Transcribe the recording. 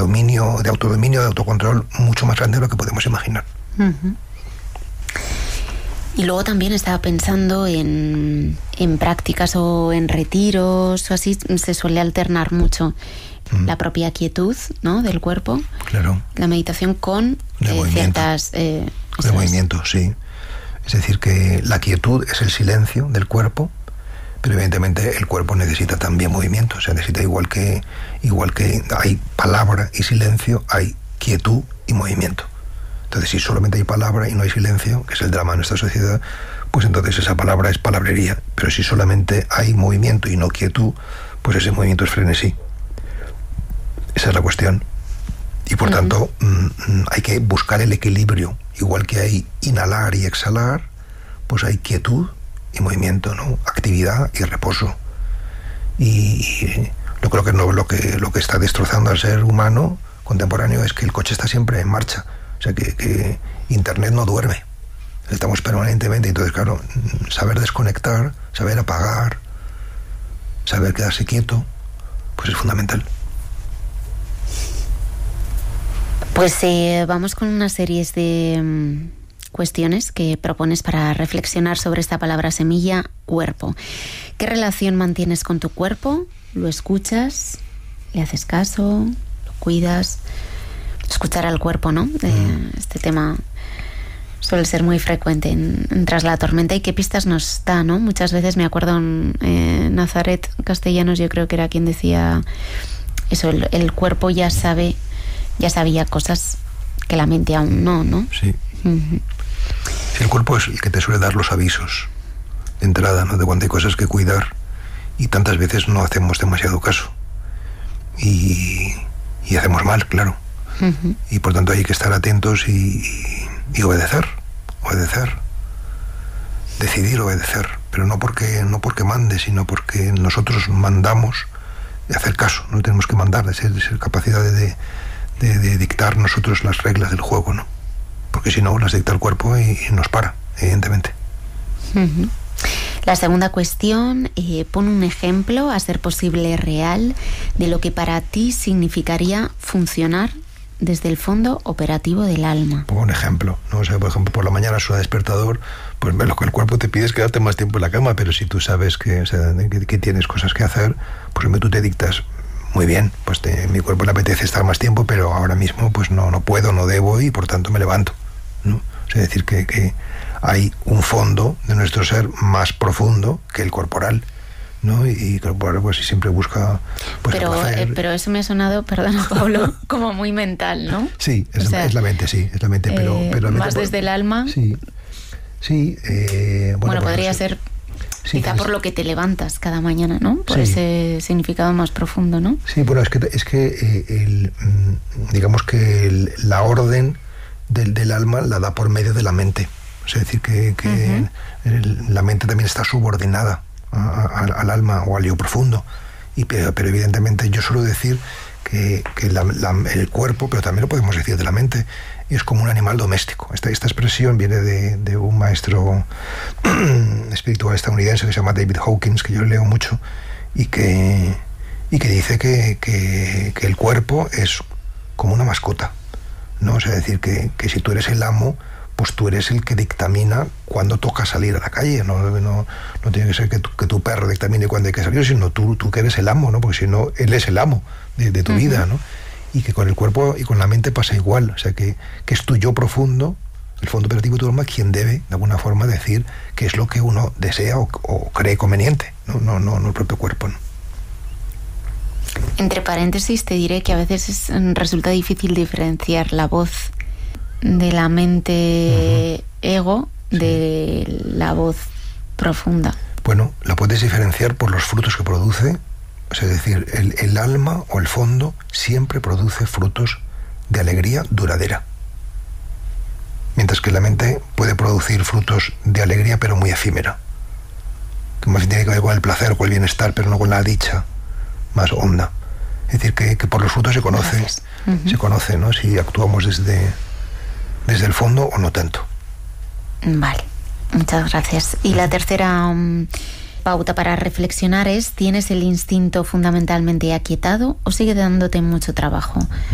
dominio, de autodominio, de autocontrol mucho más grande de lo que podemos imaginar. Uh-huh. Y luego también estaba pensando en prácticas o en retiros o así, se suele alternar mucho la propia quietud, ¿no?, del cuerpo. Claro. La meditación con ciertas... con el movimiento, sí. Es decir, que la quietud es el silencio del cuerpo, pero evidentemente el cuerpo necesita también movimiento. O sea, necesita igual que hay palabra y silencio, hay quietud y movimiento. Entonces, si solamente hay palabra y no hay silencio, que es el drama de nuestra sociedad, pues entonces esa palabra es palabrería. Pero si solamente hay movimiento y no quietud, pues ese movimiento es frenesí. Esa es la cuestión. Y por tanto, hay que buscar el equilibrio. Igual que hay inhalar y exhalar, pues hay quietud y movimiento, ¿no? Actividad y reposo. Y yo creo que lo que está destrozando al ser humano contemporáneo es que el coche está siempre en marcha. O sea, que Internet no duerme. Estamos permanentemente. Entonces, claro, saber desconectar, saber apagar, saber quedarse quieto, pues es fundamental. Pues vamos con una serie de cuestiones que propones para reflexionar sobre esta palabra semilla, cuerpo. ¿Qué relación mantienes con tu cuerpo? ¿Lo escuchas? ¿Le haces caso? ¿Lo cuidas? Escuchar al cuerpo, ¿no? Este tema suele ser muy frecuente en Tras la tormenta. ¿Y qué pistas nos da, no? Muchas veces me acuerdo en Nazaret Castellanos, yo creo que era quien decía eso, el cuerpo ya sabía cosas que la mente aún no, ¿no? Sí. Uh-huh. Sí, el cuerpo es el que te suele dar los avisos de entrada, ¿no? De cuando hay cosas que cuidar, y tantas veces no hacemos demasiado caso. Y hacemos mal, claro. Uh-huh. Y por tanto hay que estar atentos y obedecer. Decidir obedecer, pero no porque mande, sino porque nosotros mandamos de hacer caso. No tenemos que mandar, de ser capacidad de dictar nosotros las reglas del juego, ¿no? Porque si no, las dicta el cuerpo y nos para, evidentemente. Uh-huh. La segunda cuestión, pon un ejemplo, a ser posible real, de lo que para ti significaría funcionar desde el fondo operativo del alma. Pongo un ejemplo, ¿no? O sea, por ejemplo, por la mañana suena despertador, pues lo que el cuerpo te pide es quedarte más tiempo en la cama, pero si tú sabes que tienes cosas que hacer, pues tú te dictas, muy bien, pues mi cuerpo le apetece estar más tiempo, pero ahora mismo pues no puedo, no debo, y por tanto me levanto, ¿no? O sea, decir que hay un fondo de nuestro ser más profundo que el corporal, ¿no? Y el corporal pues siempre busca pues, pero eso me ha sonado, perdona Pablo, como muy mental, ¿no? Sí, es la mente, pero más desde el alma. Sí, bueno, podría ser sí, quizá por lo que te levantas cada mañana, ¿no? Por ese significado más profundo, ¿no? Sí, bueno, es que digamos que la orden del alma la da por medio de la mente. O sea, es decir, que la mente también está subordinada al alma o al yo profundo. Pero evidentemente yo suelo decir que el cuerpo, pero también lo podemos decir de la mente, es como un animal doméstico. Esta expresión viene de un maestro espiritual estadounidense que se llama David Hawkins, que yo leo mucho, y que dice que el cuerpo es como una mascota, ¿no? O sea, decir que si tú eres el amo, pues tú eres el que dictamina cuándo toca salir a la calle. No tiene que ser que tu perro dictamine cuándo hay que salir, sino tú que eres el amo, ¿no? Porque si no, él es el amo de tu vida, ¿no? Y que con el cuerpo y con la mente pasa igual. O sea, que es tu yo profundo, el fondo operativo de tu alma, quien debe, de alguna forma, decir qué es lo que uno desea o cree conveniente, no el propio cuerpo, ¿no? Entre paréntesis te diré que a veces resulta difícil diferenciar la voz de la mente ego de la voz profunda. Bueno, la puedes diferenciar por los frutos que produce. O sea, es decir, el alma o el fondo siempre produce frutos de alegría duradera, mientras que la mente puede producir frutos de alegría pero muy efímera, que más bien tiene que ver con el placer o con el bienestar, pero no con la dicha más honda. Es decir, que por los frutos se conoce, ¿no? Si actuamos desde el fondo o no tanto. Vale, muchas gracias. Y la tercera pauta para reflexionar es: ¿tienes el instinto fundamentalmente aquietado o sigue dándote mucho trabajo?